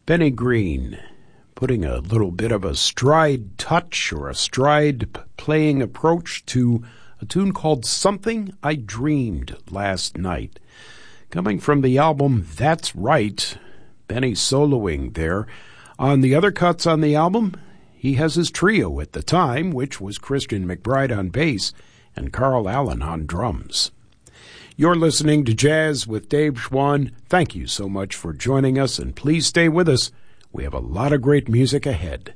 Benny Green, putting a little bit of a stride touch or a stride playing approach to a tune called Something I Dreamed Last Night. Coming from the album That's Right, Benny soloing there. On the other cuts on the album, he has his trio at the time, which was Christian McBride on bass and Carl Allen on drums. You're listening to Jazz with Dave Schwann. Thank you so much for joining us, and please stay with us. We have a lot of great music ahead.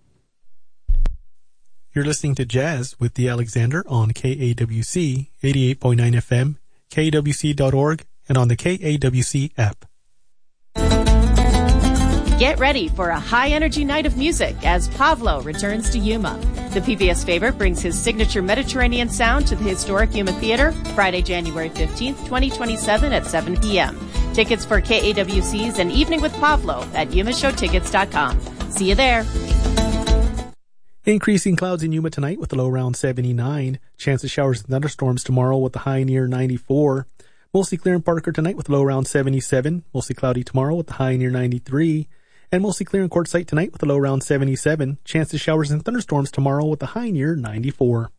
You're listening to Jazz with The Alexander on KAWC 88.9 FM, KAWC.org, and on the KAWC app. Get ready for a high-energy night of music as Pavlo returns to Yuma. The PBS favorite brings his signature Mediterranean sound to the historic Yuma Theater Friday, January 15th, 2027 at 7 p.m. Tickets for KAWC's An Evening with Pavlo at YumaShowTickets.com. See you there. Increasing clouds in Yuma tonight with a low around 79. Chance of showers and thunderstorms tomorrow with a high near 94. Mostly clear in Parker tonight with a low around 77. Mostly cloudy tomorrow with a high near 93. And mostly clear in Quartzsite tonight with a low around 77. Chance of showers and thunderstorms tomorrow with a high near 94.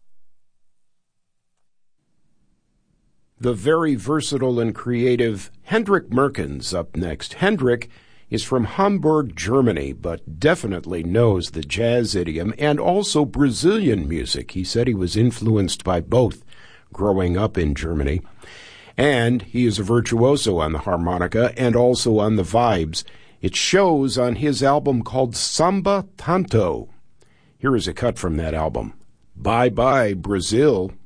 The very versatile and creative Hendrik Merkens up next. Hendrik is from Hamburg, Germany, but definitely knows the jazz idiom and also Brazilian music. He said he was influenced by both growing up in Germany. And he is a virtuoso on the harmonica and also on the vibes. It shows on his album called Samba Tanto. Here is a cut from that album. Bye Bye Brazil.